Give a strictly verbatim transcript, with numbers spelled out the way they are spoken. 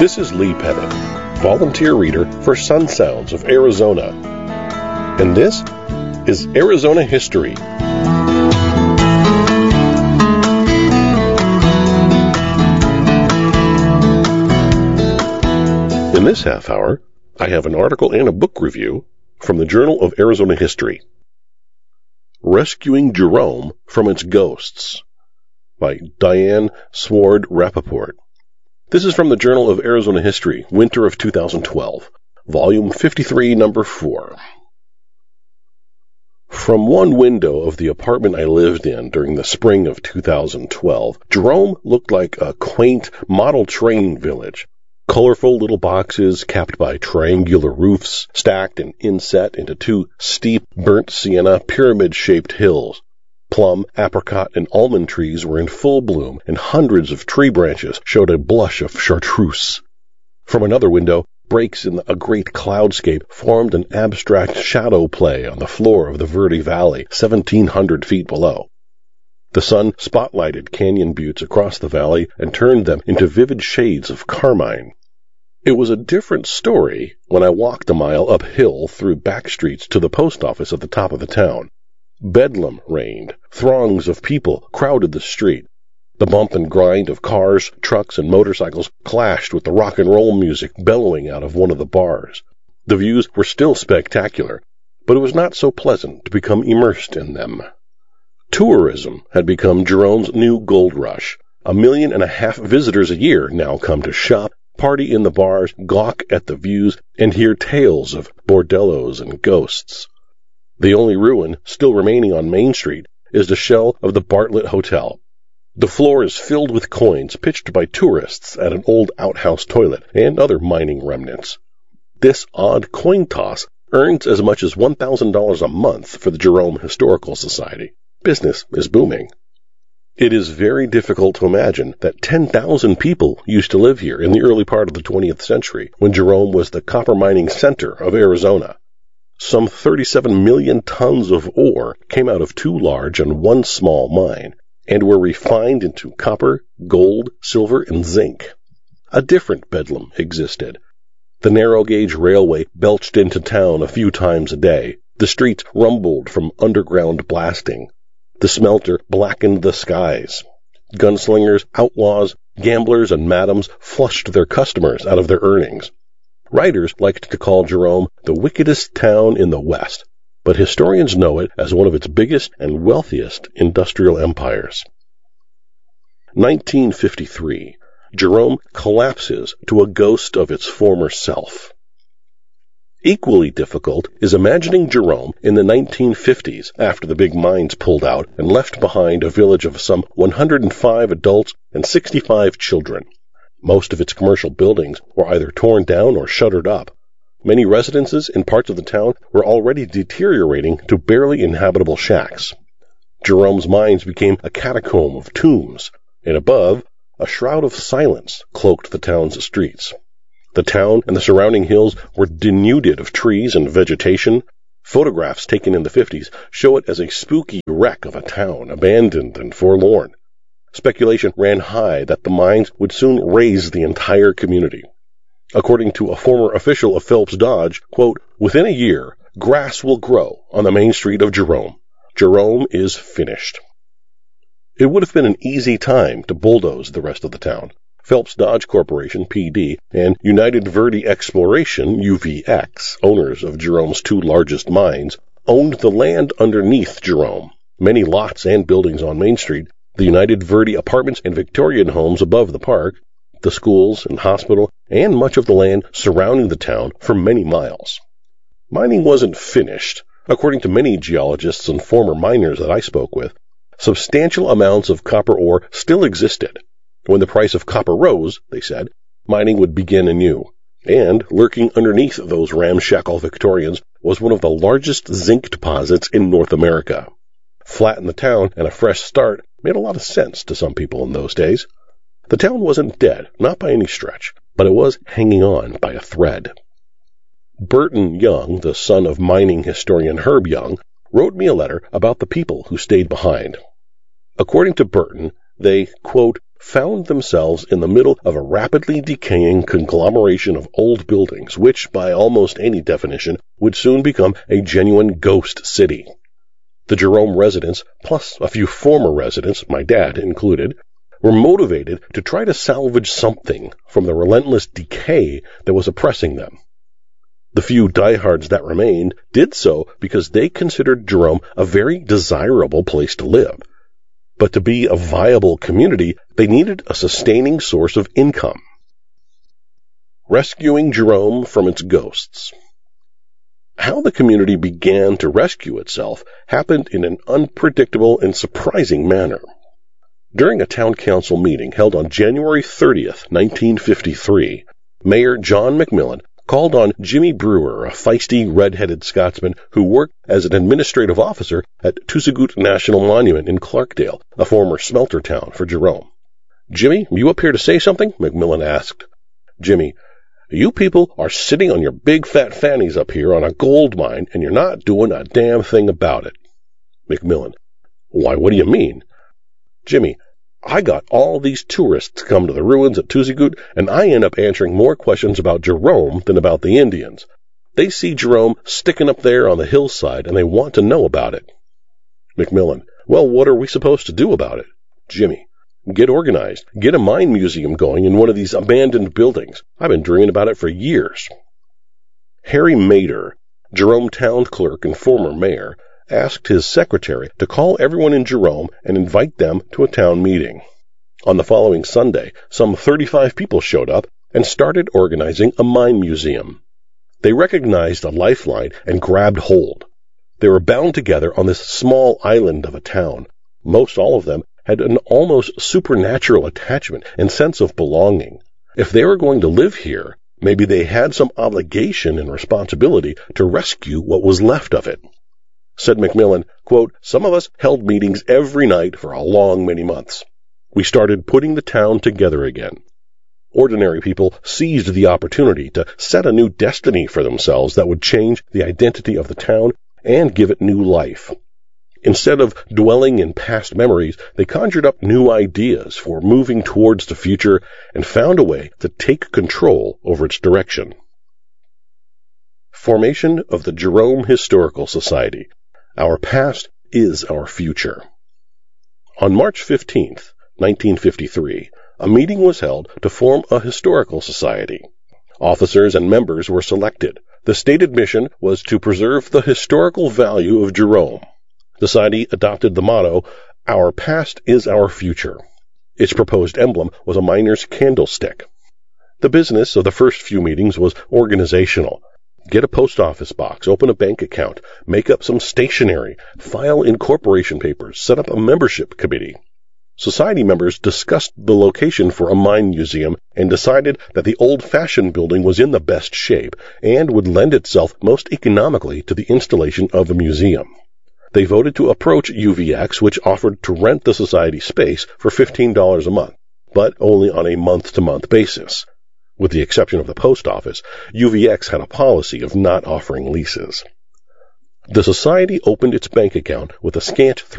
This is Lee Pettit, volunteer reader for Sun Sounds of Arizona. And this is Arizona History. In this half hour, I have an article and a book review from the Journal of Arizona History. Rescuing Jerome from Its Ghosts by Diane Sward Rappaport. This is from the Journal of Arizona History, winter of two thousand twelve, volume fifty-three, number four. From one window of the apartment I lived in during the spring of two thousand twelve, Jerome looked like a quaint model train village. Colorful little boxes capped by triangular roofs, stacked and inset into two steep, burnt sienna, pyramid-shaped hills. Plum, apricot, and almond trees were in full bloom, and hundreds of tree branches showed a blush of chartreuse. From another window, breaks in a great cloudscape formed an abstract shadow play on the floor of the Verde Valley, seventeen hundred feet below. The sun spotlighted canyon buttes across the valley and turned them into vivid shades of carmine. It was a different story when I walked a mile uphill through back streets to the post office at the top of the town. Bedlam reigned. Throngs of people crowded the street. The bump and grind of cars, trucks, and motorcycles clashed with the rock and roll music bellowing out of one of the bars. The views were still spectacular, but it was not so pleasant to become immersed in them. Tourism had become Jerome's new gold rush. A million and a half visitors a year now come to shop, party in the bars, gawk at the views, and hear tales of bordellos and ghosts. The only ruin still remaining on Main Street is the shell of the Bartlett Hotel. The floor is filled with coins pitched by tourists at an old outhouse toilet and other mining remnants. This odd coin toss earns as much as one thousand dollars a month for the Jerome Historical Society. Business is booming. It is very difficult to imagine that ten thousand people used to live here in the early part of the twentieth century when Jerome was the copper mining center of Arizona. Some thirty-seven million tons of ore came out of two large and one small mine, and were refined into copper, gold, silver, and zinc. A different bedlam existed. The narrow-gauge railway belched into town a few times a day. The streets rumbled from underground blasting. The smelter blackened the skies. Gunslingers, outlaws, gamblers, and madams flushed their customers out of their earnings. Writers liked to call Jerome the wickedest town in the West, but historians know it as one of its biggest and wealthiest industrial empires. nineteen fifty-three. Jerome collapses to a ghost of its former self. Equally difficult is imagining Jerome in the nineteen fifties after the big mines pulled out and left behind a village of some one hundred five adults and sixty-five children. Most of its commercial buildings were either torn down or shuttered up. Many residences in parts of the town were already deteriorating to barely inhabitable shacks. Jerome's mines became a catacomb of tombs, and above, a shroud of silence cloaked the town's streets. The town and the surrounding hills were denuded of trees and vegetation. Photographs taken in the fifties show it as a spooky wreck of a town, abandoned and forlorn. Speculation ran high that the mines would soon raze the entire community. According to a former official of Phelps Dodge, quote, "Within a year, grass will grow on the main street of Jerome. Jerome is finished." It would have been an easy time to bulldoze the rest of the town. Phelps Dodge Corporation, P D, and United Verde Exploration, U V X, owners of Jerome's two largest mines, owned the land underneath Jerome. Many lots and buildings on Main Street, the United Verde apartments and Victorian homes above the park, the schools and hospital, and much of the land surrounding the town for many miles. Mining wasn't finished. According to many geologists and former miners that I spoke with, substantial amounts of copper ore still existed. When the price of copper rose, they said, mining would begin anew. And lurking underneath those ramshackle Victorians was one of the largest zinc deposits in North America. Flatten the town and a fresh start made a lot of sense to some people in those days. The town wasn't dead, not by any stretch, but it was hanging on by a thread. Burton Young, the son of mining historian Herb Young, wrote me a letter about the people who stayed behind. According to Burton, they, quote, found themselves in the middle of a rapidly decaying conglomeration of old buildings, which, by almost any definition, would soon become a genuine ghost city. The Jerome residents, plus a few former residents, my dad included, were motivated to try to salvage something from the relentless decay that was oppressing them. The few diehards that remained did so because they considered Jerome a very desirable place to live. But to be a viable community, they needed a sustaining source of income. Rescuing Jerome from its ghosts. How the community began to rescue itself happened in an unpredictable and surprising manner. During a town council meeting held on January thirtieth, nineteen fifty-three, Mayor John McMillan called on Jimmy Brewer, a feisty, red-headed Scotsman who worked as an administrative officer at Tusagoot National Monument in Clarkdale, a former smelter town for Jerome. "Jimmy, you up here to say something?" McMillan asked. Jimmy: "You people are sitting on your big fat fannies up here on a gold mine, and you're not doing a damn thing about it." McMillan: "Why, what do you mean?" Jimmy: "I got all these tourists come to the ruins at Tusagoot, and I end up answering more questions about Jerome than about the Indians. They see Jerome sticking up there on the hillside, and they want to know about it." McMillan: "Well, what are we supposed to do about it?" Jimmy: "Get organized. Get a mine museum going in one of these abandoned buildings. I've been dreaming about it for years." Harry Mader, Jerome town clerk and former mayor, asked his secretary to call everyone in Jerome and invite them to a town meeting. On the following Sunday, some thirty-five people showed up and started organizing a mine museum. They recognized a lifeline and grabbed hold. They were bound together on this small island of a town. Most all of them had an almost supernatural attachment and sense of belonging. If they were going to live here, maybe they had some obligation and responsibility to rescue what was left of it. Said McMillan, quote, "Some of us held meetings every night for a long many months. We started putting the town together again. Ordinary people seized the opportunity to set a new destiny for themselves that would change the identity of the town and give it new life. Instead of dwelling in past memories, they conjured up new ideas for moving towards the future and found a way to take control over its direction." Formation of the Jerome Historical Society. Our past is our future. On March fifteenth, nineteen fifty-three, a meeting was held to form a historical society. Officers and members were selected. The stated mission was to preserve the historical value of Jerome. The society adopted the motto, "Our past is our future." Its proposed emblem was a miner's candlestick. The business of the first few meetings was organizational. Get a post office box, open a bank account, make up some stationery, file incorporation papers, set up a membership committee. Society members discussed the location for a mine museum and decided that the old-fashioned building was in the best shape and would lend itself most economically to the installation of a museum. They voted to approach U V X, which offered to rent the society space for fifteen dollars a month, but only on a month-to-month basis. With the exception of the post office, U V X had a policy of not offering leases. The society opened its bank account with a scant